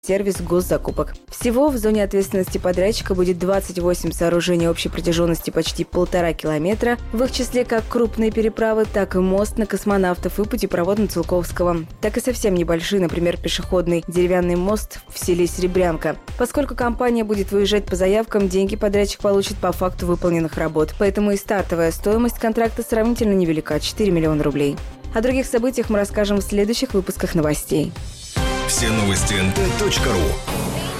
сервис госзакупок. Всего в зоне ответственности подрядчика будет 28 сооружений общей протяженностью почти 1,5 километра, в их числе как крупные переправы, так и мост на Космонавтов и путепровод на Циолковского, так и совсем небольшие, например, пешеходный деревянный мост в селе Серебрянка. Поскольку компания будет выезжать по заявкам, деньги подрядчик получит по факту выполненных работ, поэтому и стартовая стоимость контракта сравнительно невелика – 4 миллиона рублей. О других событиях мы расскажем в следующих выпусках новостей. Все новости nt.ru.